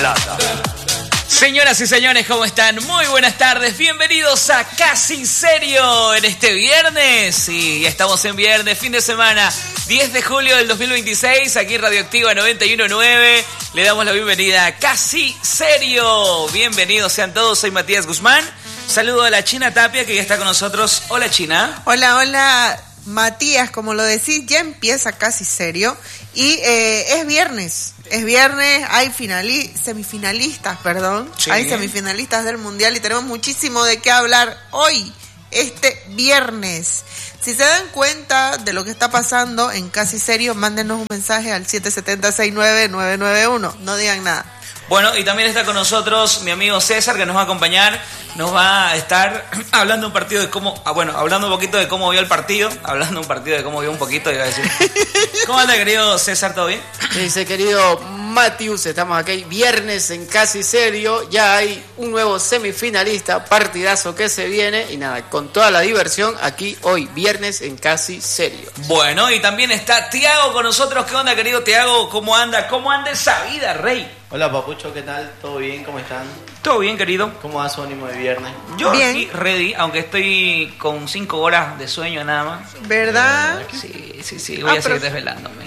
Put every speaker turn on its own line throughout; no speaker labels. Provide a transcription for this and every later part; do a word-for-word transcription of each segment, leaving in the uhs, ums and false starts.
Plata. Señoras y señores, ¿cómo están? Muy buenas tardes, bienvenidos a Casi Serio en este viernes. Sí, estamos en viernes, fin de semana, diez de julio del dos mil veintiséis, aquí en Radioactiva noventa y uno punto nueve. Le damos la bienvenida a Casi Serio. Bienvenidos sean todos, soy Matías Guzmán. Saludo a la China Tapia, que ya está con nosotros. Hola, China.
Hola, hola, Matías, como lo decís, ya empieza Casi Serio. Y eh, es viernes, es viernes, hay finali- semifinalistas, perdón, sí. Hay semifinalistas del Mundial y tenemos muchísimo de qué hablar hoy, este viernes. Si se dan cuenta de lo que está pasando en Casi Serio, mándenos un mensaje al siete siete cero, seis nueve nueve nueve uno, no digan nada.
Bueno, y también está con nosotros mi amigo César, que nos va a acompañar, nos va a estar hablando un partido de cómo, ah, bueno, hablando un poquito de cómo vio el partido, hablando un partido de cómo vio un poquito, iba a decir. ¿Cómo anda, querido César? ¿Todo bien?
Dice, querido Matius, estamos aquí viernes en Casi Serio, ya hay un nuevo semifinalista, partidazo que se viene, y nada, con toda la diversión aquí hoy, viernes en Casi Serio.
Bueno, y también está Tiago con nosotros. ¿Qué onda, querido Tiago? ¿Cómo anda? ¿Cómo anda esa vida, rey?
Hola, Papucho, ¿qué tal? ¿Todo bien? ¿Cómo están?
Todo bien, querido.
¿Cómo va su ánimo de viernes?
Yo
bien.
Aquí ready, aunque estoy con cinco horas de sueño nada más.
¿Verdad?
Sí, sí, sí, voy ah, a seguir pero... desvelándome.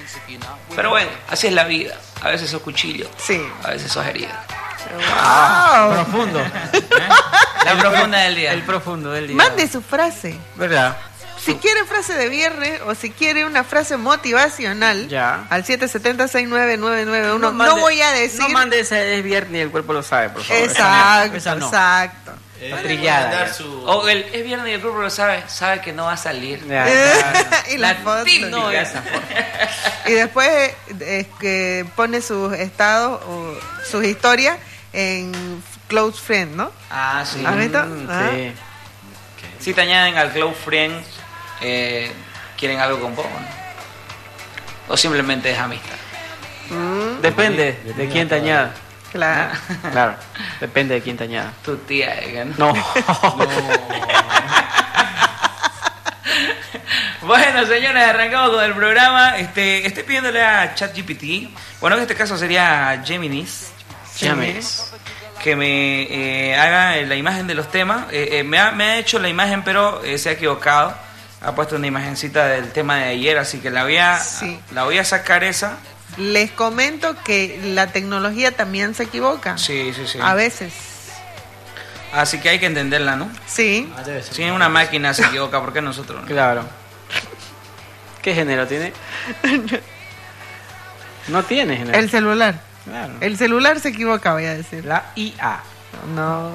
Pero bueno, así es la vida. A veces sos cuchillo,
sí.
A veces sos herida.
Wow.
Ah, profundo. ¿Eh?
La profunda del día.
El profundo del día.
Mande su frase.
¿Verdad?
Si quiere frase de viernes o si quiere una frase motivacional,
ya.
Al siete siete cero, seis nueve nueve nueve uno. No,
mande,
no voy a decir.
No mande ese es viernes y el cuerpo lo sabe, por favor.
Exacto,
esa no.
exacto.
Eh,
trillada.
Su...
O el es viernes y el cuerpo lo sabe, sabe que no va a salir.
Ya, ya.
Y la, la foto.
No, esa
Y después es que pone sus estados o sus historias en Close Friend, ¿no?
Ah, sí.
¿Has visto?
Mm,
¿Ah?
sí.
Si te añaden al Close Friend, eh, ¿quieren algo con vos? ¿No? ¿O simplemente es amistad?
Mm.
Depende de, de quién te añada.
Claro.
Claro, depende de quién te añada.
Tu tía, ¿eh?
No.
No. Bueno, señores, arrancamos con el programa. Este, estoy pidiéndole a ChatGPT, bueno, en este caso sería Geminis,
Geminis,
que me eh, haga la imagen de los temas. Eh, eh, me, ha, me ha hecho la imagen, pero eh, se ha equivocado. Ha puesto una imagencita del tema de ayer, así que la voy a,
sí.
la voy a sacar esa.
Les comento que la tecnología también se equivoca.
Sí, sí, sí.
A veces.
Así que hay que entenderla, ¿no?
Sí.
Ah, debe ser.
Si una máquina se equivoca, ¿por qué nosotros no?
claro. ¿Qué género tiene? No tiene género.
El celular.
Claro.
El celular se equivoca, voy a decir.
La I A.
No.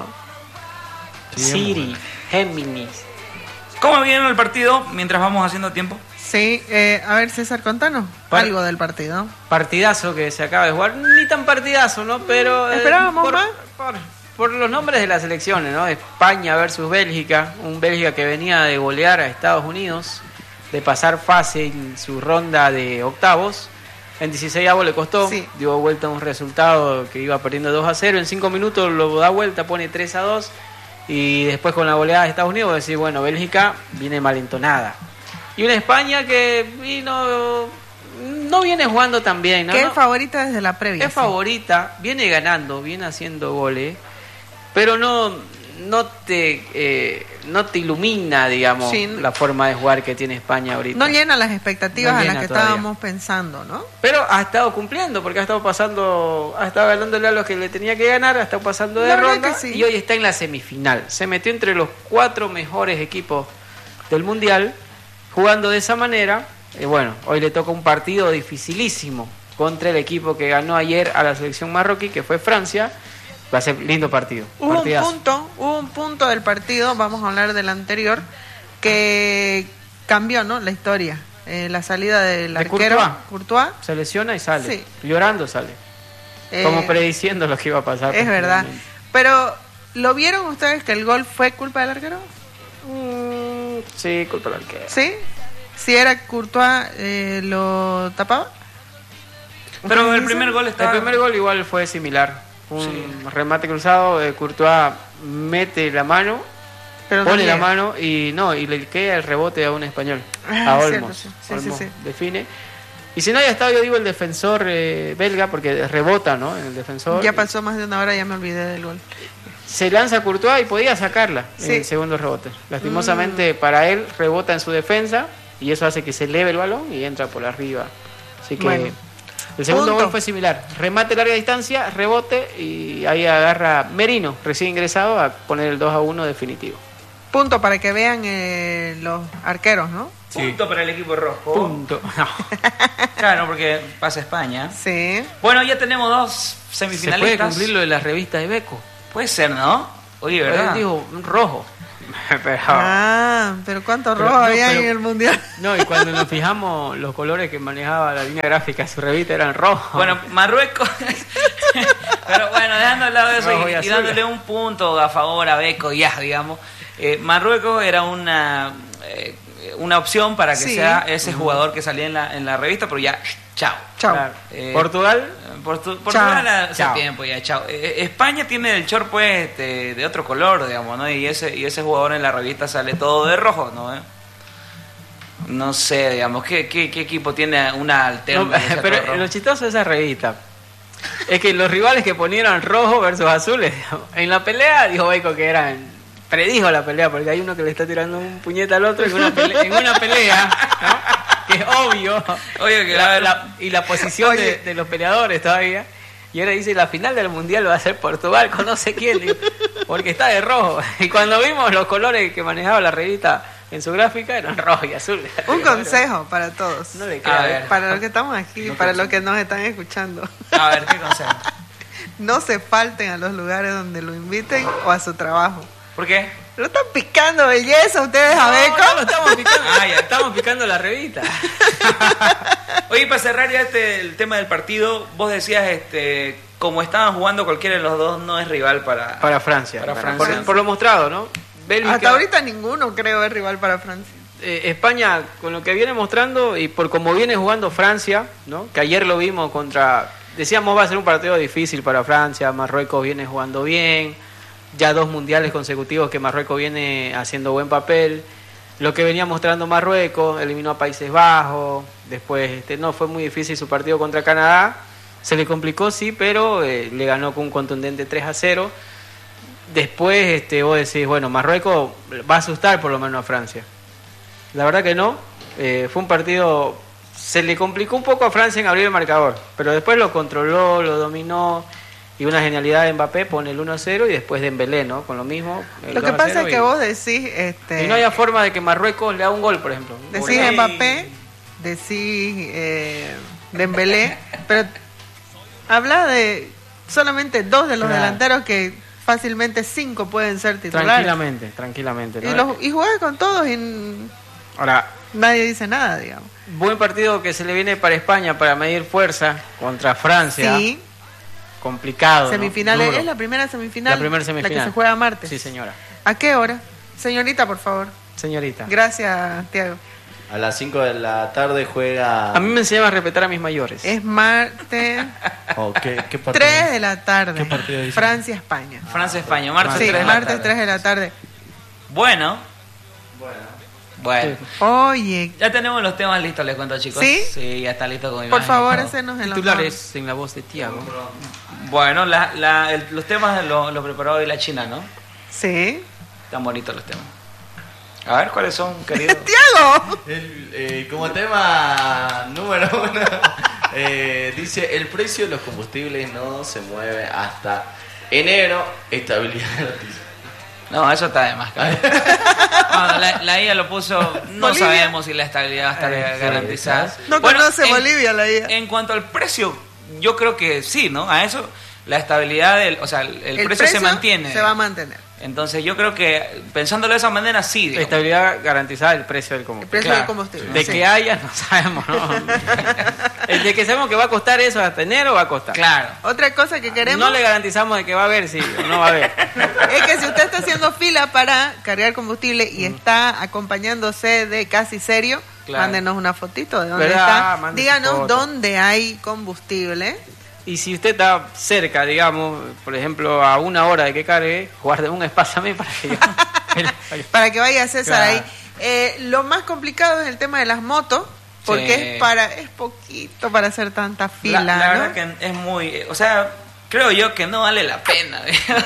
Siri, Géminis.
¿Cómo viene el partido mientras vamos haciendo tiempo?
Sí, eh, a ver, César, contanos
Par-
algo del partido.
Partidazo que se acaba de jugar. Ni tan partidazo, ¿no? Pero... eh,
¿Esperábamos
por,
más?
Por, por los nombres de las selecciones, ¿no? España versus Bélgica. Un Bélgica que venía de golear a Estados Unidos, de pasar fácil su ronda de octavos. En dieciséis avos le costó,
sí.
Dio vuelta a un resultado que iba perdiendo dos a cero. En cinco minutos lo da vuelta, pone tres a dos. Y después con la goleada de Estados Unidos, decir, bueno, Bélgica viene malentonada. Y una España que vino, no viene jugando tan bien, ¿no?
Que
¿no?
es favorita desde la previa.
Es
sí.
favorita, viene ganando, viene haciendo goles, pero no, no te, eh, no te ilumina, digamos,
Sí.
la forma de jugar que tiene España ahorita.
No llena las expectativas
No
a
llena
las que
todavía.
estábamos pensando, ¿no?
Pero ha estado cumpliendo, porque ha estado pasando, ha estado ganándole a los que le tenía que ganar, ha estado pasando de
La verdad
ronda,
que sí.
y hoy está en la semifinal. Se metió entre los cuatro mejores equipos del Mundial, jugando de esa manera. Y bueno, hoy le toca un partido dificilísimo contra el equipo que ganó ayer a la selección marroquí, que fue Francia. Va a ser lindo partido.
Hubo un
partidazo.
punto, hubo un punto del partido, vamos a hablar del anterior, que cambió, ¿no? La historia. Eh, la salida del
De
arquero
Courtois.
Courtois.
Se lesiona y sale.
Sí.
Llorando sale.
eh,
Como prediciendo lo que iba a pasar.
Es verdad.
posteriormente.
Pero, ¿lo vieron ustedes que el gol fue culpa del arquero?
Mm, sí, culpa del arquero.
¿Sí? Si era Courtois, eh, ¿lo tapaba?
Pero el
¿Ustedes
primer
dicen?
gol
El
estaba...
primer gol igual fue similar. Un
Sí.
remate cruzado, eh, Courtois mete la mano,
Pero no
pone la
llega.
mano y no, y le queda el rebote a un español,
Ah,
a
cierto,
Olmos.
sí, sí,
Olmos
sí, sí.
define. Y si no haya estado, yo digo el defensor eh, belga, porque rebota, ¿no? El defensor.
Ya pasó más de una hora, ya me olvidé del gol.
Se lanza Courtois y podía sacarla
sí.
en el segundo rebote. Lastimosamente mm. para él, rebota en su defensa y eso hace que se eleve el balón y entra por arriba. Así que bueno, el segundo punto. Gol fue similar. Remate larga distancia, rebote y ahí agarra Merino, recién ingresado, a poner el dos a uno definitivo.
Punto para que vean eh, los arqueros, ¿no?
Sí. Punto para el equipo rojo.
Punto. No.
Claro, porque pasa España.
Sí.
Bueno, ya tenemos dos semifinalistas.
¿Se puede cumplir lo de la revista de Beco?
Puede ser, ¿no? Oye, ¿verdad?
Yo digo, un rojo.
Pero, ah, pero ¿cuántos rojos no, había pero, en el Mundial?
No, y cuando nos fijamos, los colores que manejaba la línea gráfica de su revista eran rojos.
Bueno, Marruecos... pero bueno, dejando al lado de eso y, y, y dándole un punto a favor a Beco, ya, digamos. Eh, Marruecos era una... Eh, una opción para que sí. sea ese jugador que salía en la, en la revista, pero ya, chao.
Chao.
Claro. Eh, Portugal.
Portu, Portugal hace tiempo ya, chao. Eh, España tiene el short pues de, de otro color, digamos, ¿no? Y ese, y ese jugador en la revista sale todo de rojo, ¿no? ¿Eh? No sé, digamos, ¿qué, qué, qué equipo tiene una alterna?
No, pero lo chistoso de esa revista es que los rivales que ponieron rojo versus azules, digamos, en la pelea dijo Beco que eran... Predijo la pelea, porque hay uno que le está tirando un puñete al otro en una pelea, en una pelea ¿no? Que es obvio.
Oye, que
la, la, y la posición de, de los peleadores todavía. Y ahora dice, la final del Mundial va a ser Portugal con no sé quién, digo, porque está de rojo. Y cuando vimos los colores que manejaba la revista en su gráfica, eran rojo y azul.
Un consejo para todos.
No le
a ver, para los que estamos aquí, no para los que nos están escuchando.
A ver, ¿qué consejo?
No se falten a los lugares donde lo inviten o a su trabajo.
¿Por qué?
Lo están picando belleza ustedes
no,
a Beco.
No, lo estamos picando. Ah, ya, estamos picando la revista.
Oye, para cerrar ya este, el tema del partido, vos decías, este, como estaban jugando cualquiera de los dos, no es rival para...
Para Francia.
Para Francia.
Por, por lo mostrado, ¿no?
Bélgica, hasta ahorita ninguno creo es rival para Francia.
Eh, España, con lo que viene mostrando y por cómo viene jugando Francia, ¿no? Que ayer lo vimos contra... Decíamos va a ser un partido difícil para Francia, Marruecos viene jugando bien... Ya dos mundiales consecutivos que Marruecos viene haciendo buen papel. Lo que venía mostrando Marruecos, eliminó a Países Bajos. Después este, no fue muy difícil su partido contra Canadá. Se le complicó, sí, pero eh, le ganó con un contundente tres a cero. Después este, vos decís, bueno, Marruecos va a asustar por lo menos a Francia. La verdad que no. Eh, fue un partido... Se le complicó un poco a Francia en abrir el marcador. Pero después lo controló, lo dominó... Y una genialidad de Mbappé pone el uno a cero y después Dembélé, ¿no? Con lo mismo.
Lo que pasa es que
y,
vos decís... Este,
y no haya forma de que Marruecos le haga un gol, por ejemplo.
Decís por Mbappé, decís eh, Dembélé, pero habla de solamente dos de los claro. delanteros que fácilmente cinco pueden ser titulares.
Tranquilamente, tranquilamente. ¿no?
Y, los, y jugás con todos y
ahora
nadie dice nada, digamos.
Buen partido que se le viene para España para medir fuerza contra Francia.
Sí.
Complicado.
Semifinales,
¿no?
¿es la primera semifinal?
La primera semifinal.
La que se juega martes.
Sí, señora.
¿A qué hora? Señorita, por favor.
Señorita.
Gracias, Tiago.
A las cinco de la tarde juega...
A mí me enseñaba a respetar a mis mayores.
Es martes...
Oh, ¿qué, qué
tres de la tarde.
¿Qué partido dice?
Francia-España.
Francia-España, martes
sí,
tres de la
martes
tarde.
tres de la tarde.
Bueno.
Bueno.
Bueno.
Oye.
Ya tenemos los temas listos, les cuento, chicos.
¿Sí?
Sí, ya está listo con mi
Por favor, hacernos el
titulares en la voz de Tiago.
Bueno, la, la, el, los temas los lo preparó hoy la China, ¿no?
Sí.
Están bonitos los temas. A ver, ¿cuáles son, querido?
¡Tiago!
El, eh, como tema número uno, eh, dice, el precio de los combustibles no se mueve hasta enero, estabilidad de noticias.
No, eso está de más. No, la, la I A lo puso, no
Bolivia.
sabemos si la estabilidad va a estar
Ay,
garantizada.
sí,
no
bueno,
conoce
en,
Bolivia la I A.
En cuanto al precio, yo creo que sí, ¿no? A eso, la estabilidad del, o sea, el, el,
el
precio,
precio
se mantiene.
Se va a mantener.
Entonces yo creo que, pensándolo de esa manera, sí. Digamos.
Estabilidad garantizada el precio del
El
combustible.
precio
Claro.
del combustible.
De
sí.
que haya, no sabemos, ¿no? El de que sabemos que va a costar eso hasta enero, va a costar.
Claro.
Otra cosa que queremos
No le garantizamos de que va a haber, sí, o no va a haber.
es que si usted está haciendo fila para cargar combustible y está acompañándose de Casi Serio,
Claro.
mándenos una fotito de dónde
¿Verdad?
está.
Mande
Díganos
su foto.
dónde hay combustible.
Y si usted está cerca, digamos, por ejemplo, a una hora de que cargue, guarde un espacio a mí para que yo...
Para que vaya César
Claro.
ahí. Eh, lo más complicado es el tema de las motos. porque
Sí.
es para es poquito para hacer tanta fila,
La, la
¿no?
verdad que es muy... O sea, creo yo que no vale la pena.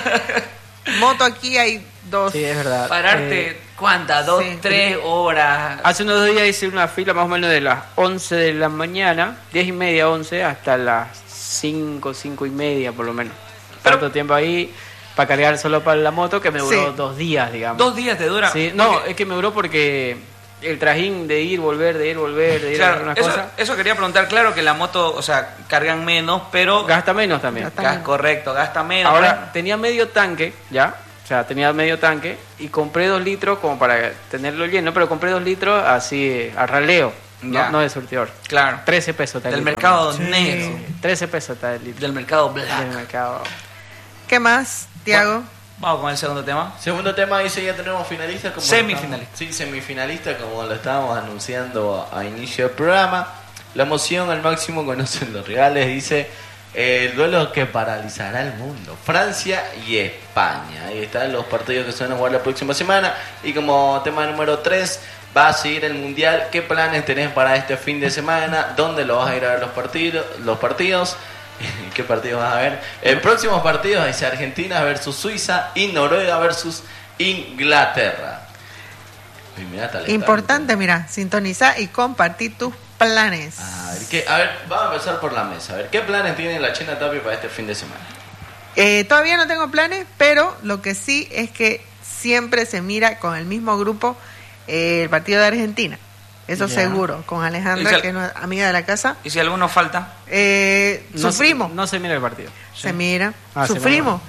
Moto aquí hay dos.
Sí, es verdad.
Pararte,
Eh,
¿cuántas? Dos,
sí.
tres horas.
hace unos días hice una fila más o menos de las once de la mañana, diez y media, once, hasta las cinco, cinco y media por lo menos.
Pero-
Tanto tiempo ahí para cargar solo para la moto que me duró
Sí.
dos días, digamos.
Dos días te dura.
Sí, no,
Porque-
es que me duró porque el trajín de ir, volver, de ir, volver, de ir a hacer
Claro,
unas
eso,
cosas,
eso quería preguntar. Claro que la moto, o sea, cargan menos, pero...
gasta menos también.
Gasta
Gas,
menos.
correcto, gasta menos.
Ahora, tenía medio tanque, ya, o sea, tenía medio tanque y compré dos litros como para tenerlo lleno, pero compré dos litros así eh, a raleo,
Ya.
no, no de surtidor.
Claro.
trece pesos está el
Del
litro,
mercado
¿no?
negro.
trece pesos está el litro.
Del mercado black.
Del mercado.
¿Qué más, Tiago?
Vamos con el segundo tema.
Segundo tema dice, ya tenemos finalistas. Como
Semifinalistas.
Sí, semifinalistas, como lo estábamos anunciando a, a inicio del programa. La emoción al máximo, conocen los rivales, dice eh, el duelo que paralizará el mundo. Francia y España. Ahí están los partidos que se van a jugar la próxima semana. Y como tema número tres, va a seguir el Mundial. ¿Qué planes tenés para este fin de semana? ¿Dónde lo vas a ir a ver los partidos? Los partidos? ¿Qué partidos vas a ver? El próximo partido es Argentina versus Suiza y Noruega versus Inglaterra. Uy, mirá, está lenta.
Importante, mira, sintonizar y compartir tus planes.
A ver, ¿qué- a ver, vamos a empezar por la mesa. A ver, ¿qué planes tiene la China Tapia para este fin de semana?
Eh, todavía no tengo planes, pero lo que sí es que siempre se mira con el mismo grupo eh, el partido de Argentina. Eso
Ya.
seguro, con
Y
Alejandra,
si-
que es nue- amiga de la casa.
Y si alguno falta,
Eh,
No se-
sufrimos,
No se mira el partido.
se mira,
Ah, se
sufrimos.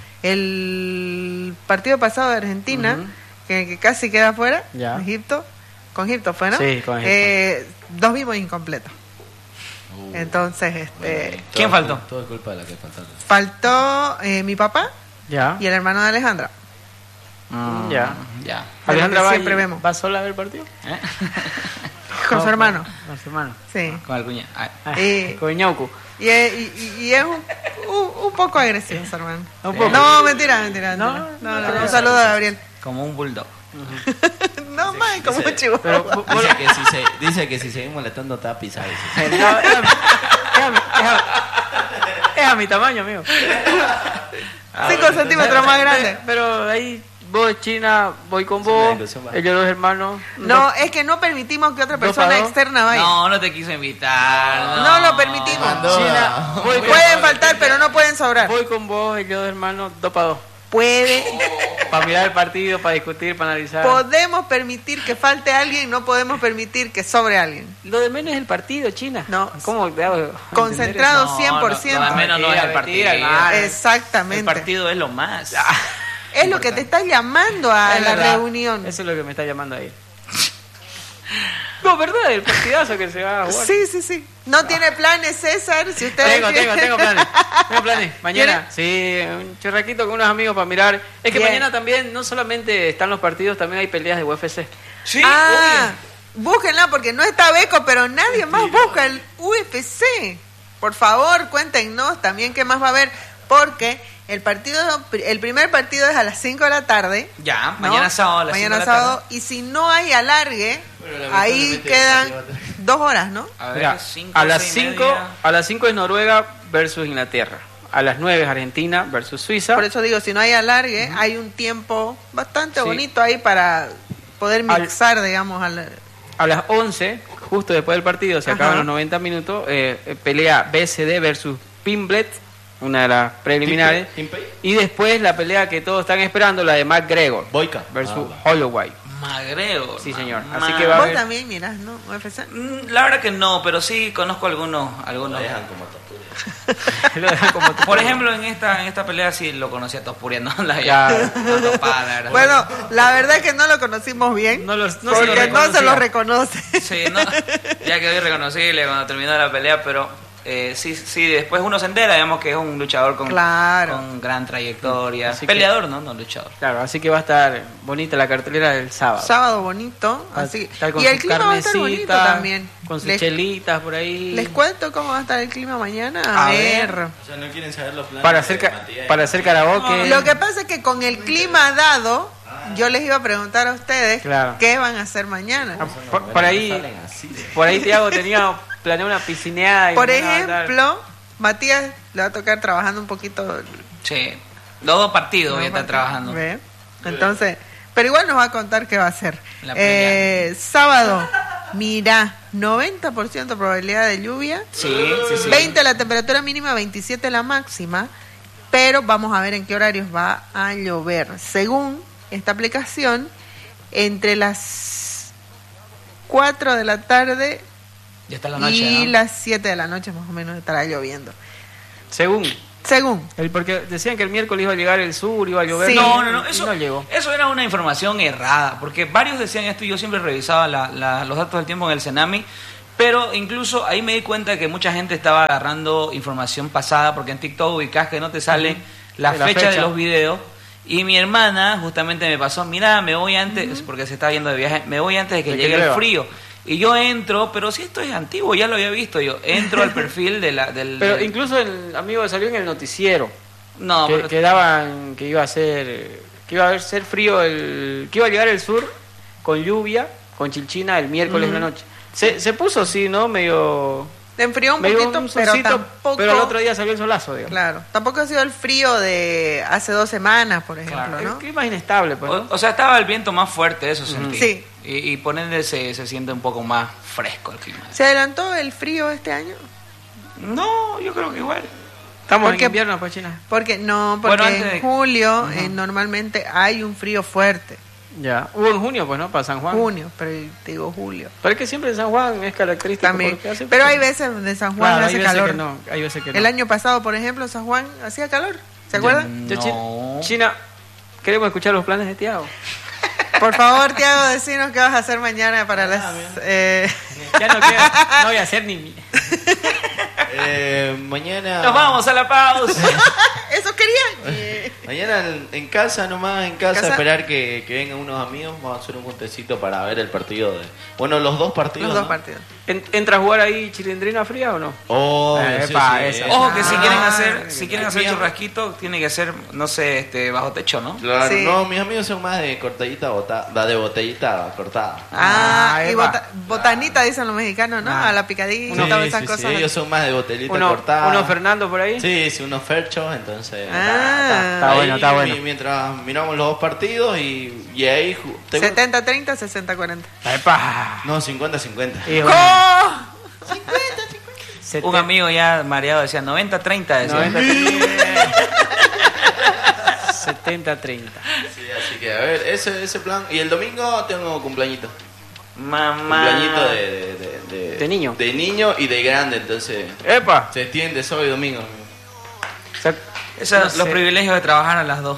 El partido pasado de Argentina,
Ujú.
que, que casi queda fuera,
Ya.
Egipto, con Egipto fue, ¿no?
Sí, con Egipto.
Eh, dos vimos incompletos.
Uh,
Entonces, este,
bueno,
¿quién
todo-
faltó?
Todo es culpa de la que faltó.
faltó eh, mi papá
Ya.
y el hermano de Alejandra.
mm,
Ya.
Ya.
Alejandra
que
va,
siempre
y-
vemos.
¿va sola a ver el partido?
¿Eh?
Con su hermano.
Con su hermano.
Sí.
Con el cuñado. Ah,
Ah,
Eh,
con Ñaucu.
Y, es- y- y- y es un, un, un poco agresivo, su hermano.
Un poco.
No, mentira, mentira.
No,
mentira.
no,
no, no,
no,
un saludo a Gabriel.
como un bulldog.
No más, como un chivo.
Pero, vos- vos-
Dice que si, se, dice que si seguimos molestando te va a pisar. dice.
No, es, a, es a mi- es a- es a mi tamaño, amigo.
Cinco centímetros más grande.
Pero ahí vos, China, voy con
Es una
vos.
discusión baja.
Ellos dos hermanos.
No, es que no permitimos que otra
¿Dos
persona
para dos?
externa vaya.
No, no te quiso invitar.
No lo permitimos.
Mandó
China,
a-
voy con,
Pueden faltar, pero no pueden sobrar.
voy con vos, ellos dos hermanos, dos para dos.
Puede,
Para mirar el partido, para discutir, para analizar.
podemos permitir que falte alguien, no podemos permitir que sobre alguien.
Lo de menos es el partido, China.
No.
¿Cómo te hago entender
Concentrado
No,
cien por
no,
ciento.
lo de menos no es el
Mentira,
partido.
mentira,
El
Exactamente.
partido es lo más.
Es lo que te está llamando a
Es
la
verdad.
reunión.
Eso es lo que me está llamando ahí. No, ¿verdad? El partidazo que se va a jugar.
Sí, sí, sí. No tiene planes, César. Si usted
Tengo, tengo, tengo planes. Tengo planes. Mañana,
¿Tiene?
sí, un churraquito con unos amigos para mirar. Es que
Bien.
mañana también no solamente están los partidos, también hay peleas de U F C.
Sí,
Ah, búsquenla porque no está Beco, pero nadie más busca el U F C. Por favor, cuéntenos también qué más va a haber, porque el partido, el primer partido es a las cinco de la tarde.
Ya,
¿no?
mañana sábado a las
Mañana
cinco de la
sábado,
tarde.
y si no hay alargue,
Bueno,
ahí
lamentablemente
quedan
el partido va a
dos horas, ¿no?
A ver,
Mira,
cinco,
a las
seis y
cinco,
media.
a las cinco es Noruega versus Inglaterra. A las nueve es Argentina versus Suiza.
Por eso digo, si no hay alargue, hay un tiempo bastante
Sí.
bonito ahí para poder
Al-
mixar, digamos, al...
A las once, justo después del partido, se
Ajá.
acaban los noventa minutos, eh, eh, pelea B S D versus Pimblet, una de las preliminares.
Team Pay-
Y después la pelea que todos están esperando, la de McGregor
Boyka.
versus
Ah,
Holloway.
Magrego.
Sí, señor.
ma-
Así que va a
Vos
ver.
también mirás, ¿no? U F C.
Mm, La verdad que no, pero sí conozco algunos.
Lo
algunos.
dejan como tortuga.
Lo dejan como tu-
Por ejemplo, en esta en esta pelea sí lo conocí a Topuria, no la
Ya.
no topada, la verdad.
Bueno, la verdad es que no lo conocimos bien,
No los- no se lo
porque no se
reconocía.
lo reconoce.
Sí, no, ya quedó irreconocible cuando terminó la pelea, pero eh, sí, sí, después uno se entera, digamos que es un luchador con,
Claro.
con gran trayectoria.
Así que-
Peleador, ¿no? No luchador.
Claro, así que va a estar bonita la cartelera del sábado.
Sábado bonito,
Va a
así.
estar con
Y el
sus
clima va a estar bonito
carnecitas,
también.
Con sus
Les,
chelitas por ahí.
les cuento cómo va a estar el clima mañana. A,
A
ver.
ver.
O sea, no quieren saber los planes.
Para hacer,
de
ca-
Matías y-
para hacer karaoke.
Lo que pasa es que con el clima dado, yo les iba a preguntar a ustedes
claro.
qué van a hacer mañana.
Ah, por, por ahí, por ahí Tiago tenía planeado una piscineada. Y
por ejemplo, Matías le va a tocar trabajando un poquito.
Sí, los dos partidos voy a estar
partidos.
trabajando.
¿Ve? Entonces, pero igual nos va a contar qué va a hacer. Eh, sábado, mira, noventa por ciento probabilidad de lluvia.
Sí, sí, sí.
veinte la temperatura mínima, veintisiete la máxima. Pero vamos a ver en qué horarios va a llover. Según esta aplicación, entre las cuatro de la tarde
ya está la noche,
y
¿no?
las siete de la noche más o menos estará lloviendo.
Según.
Según.
El, porque decían que el miércoles iba a llegar el sur, iba a llover.
Sí.
No, no, no, eso,
no llegó.
Eso era una información errada, porque varios decían esto y yo siempre revisaba la, la, los datos del tiempo en el Cenami, pero incluso ahí me di cuenta que mucha gente estaba agarrando información pasada, porque en TikTok ubicás que no te sale uh-huh. la,
la
fecha,
fecha
de los videos, y mi hermana justamente me pasó, mira, me voy antes, uh-huh. porque se estaba yendo de viaje, me voy antes de que de llegue que el frío. Y yo entro, pero si esto es antiguo, ya lo había visto yo, entro al perfil de la, del...
Pero
del...
incluso el amigo salió en el noticiero.
No,
que,
pero...
que daban que iba a ser que iba a ser frío el que iba a llegar el sur con lluvia, con chilchina el miércoles mm. en la noche. Se, se puso sí, ¿no? Medio
te enfrió un
medio
poquito,
un
pero
solcito,
tampoco
pero el otro día salió el solazo, digamos.
Claro, tampoco ha sido el frío de hace dos semanas, por ejemplo,
claro.
¿no?
El clima es inestable, pues, ¿no?
o, o sea, estaba el viento más fuerte, eso sentí.
Sí.
Y, y por ende se, se siente un poco más fresco el clima.
¿Se adelantó el frío este año?
No, yo creo que igual.
Estamos
porque,
en invierno, pues, China.
Porque no, porque
bueno,
en
de...
julio
uh-huh.
eh, normalmente hay un frío fuerte.
Ya. Hubo en junio, pues, ¿no? Para San Juan.
Junio, pero te digo julio.
Pero es que siempre en San Juan es característico.
También.
Hace
Pero
frío.
hay veces de San Juan
claro,
hace
hay
calor.
Que no, hay veces que no.
El año pasado, por ejemplo, San Juan hacía calor. ¿Se acuerdan?
No.
China, China, queremos escuchar los planes de Tiago.
Por favor, Tiago, decinos qué vas a hacer mañana para las... Eh...
Ya no quiero, no voy a hacer ni...
Eh, mañana...
Nos vamos a la pausa.
¿Eso querían?
Eh, mañana en, en casa nomás, en casa,
¿Casa?
esperar que, que vengan unos amigos. Vamos a hacer un juntecito para ver el partido de... Bueno, los dos partidos,
Los dos
¿no?
partidos.
¿Entra a jugar ahí Chilindrina fría o no?
Oh,
Eh,
sí,
epa,
sí,
esa.
eh.
Ojo que si
Ah,
quieren hacer, si quieren
mis
hacer
amigos-
churrasquito, tiene que ser, no sé, este, bajo techo, ¿no?
Claro,
Sí.
no, mis amigos son más de cortadita botada, de botellita cortada.
Ah,
Ah,
y
Eva.
bota- botanita dicen los mexicanos, ¿no?
Ah.
A la picadita,
Sí,
todas esas
sí,
cosas.
sí, ellos son más de botellita
Uno,
cortada.
uno Fernando por ahí.
Sí, sí, unos ferchos, entonces...
Ah.
Está
ahí
bueno, está bueno.
mi- Mientras miramos los dos partidos y, y ahí... ju- te-
setenta treinta, sesenta cuarenta.
¡Epa!
No, cincuenta cincuenta.
Y bueno,
¡Oh!
sete-
Un amigo ya mareado decía noventa treinta. decía.
noventa treinta. setenta treinta.
Sí, así que a ver, ese, ese plan. Y el domingo tengo cumpleañito.
Mamá.
Cumpleañito de, de, de, de,
De niño.
De niño y de grande, entonces
¡Epa!
se extiende sábado y domingo.
O sea,
Esos
no
son los
sé.
privilegios de trabajar a las dos.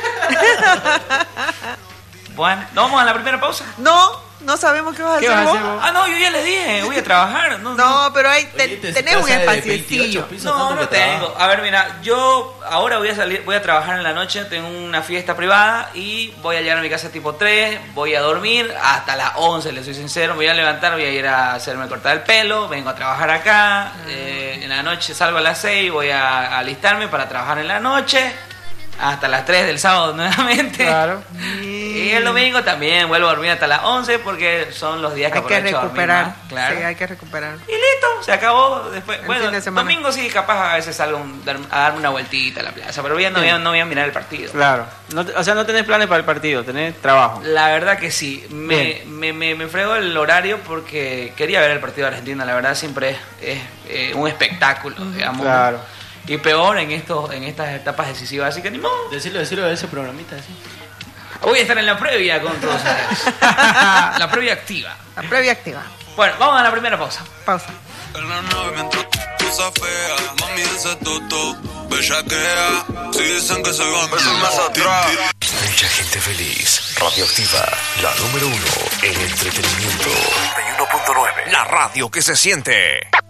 Bueno, ¿no vamos a la primera pausa?
No, no sabemos qué vas a
¿Qué
hacer
vas a
vos.
hacer vos?
Ah, no, yo ya les dije, voy a trabajar. No,
No, pero ahí te-
Oye, te-
tenés un
casa de
espaciecillo.
veintiocho pisos,
No,
¿cuánto
no
que
tengo.
trabaja?
A ver, mira, yo ahora voy a salir, voy a trabajar en la noche, tengo una fiesta privada y voy a llegar a mi casa tipo tres, voy a dormir hasta las once, les soy sincero, me voy a levantar, voy a ir a hacerme cortar el pelo, vengo a trabajar acá, eh, en la noche salgo a las seis, voy a, a alistarme para trabajar en la noche, hasta las tres del sábado nuevamente.
Claro.
Y el domingo también vuelvo a dormir hasta las once porque son los días que
Hay que
aprovecho a dormir
recuperar.
más, claro.
Sí, hay que recuperar.
Y listo, se acabó. Después,
El
bueno,
fin de semana.
domingo sí, capaz a veces salgo un- dar- a darme una vueltita a la plaza, pero ya no, voy a- no voy a mirar el partido.
Claro. No te- o sea, no tenés planes para el partido, tenés trabajo.
La verdad que sí, me,
Bien.
me, me, me fregó el horario porque quería ver el partido de Argentina, la verdad siempre es, es, eh, un espectáculo, digamos.
Claro.
Y peor en estos en estas etapas decisivas, así que ni modo.
Decirlo, decirlo de ese programita, así.
Voy a estar en la previa con todos ustedes. La previa activa.
La previa activa.
Bueno, vamos a la primera pausa.
Pausa.
En la nave mientras tú se fea, mami ese toto, bellaquea. Si dicen que soy gamba, eso me hace atrás.
Mucha gente feliz. Radioactiva, la número uno en entretenimiento. noventa y uno punto nueve. La radio que se siente.